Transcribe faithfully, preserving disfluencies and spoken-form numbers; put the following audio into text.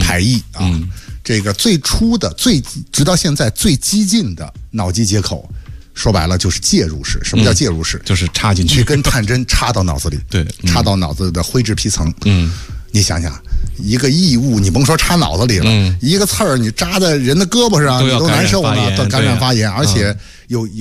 排异啊。 嗯、 这个最初的、最直到现在最激进的脑机接口，说白了就是介入式。什么叫介入式？ 嗯、就是插进去， 去跟探针插到脑子里， 对， 嗯、插到脑子的灰质皮层。 嗯， 你想想，一个异物，你甭说插脑子里了， 嗯、 一个刺儿你扎在人的胳膊上，你都难受呢，都感染发炎，而且有。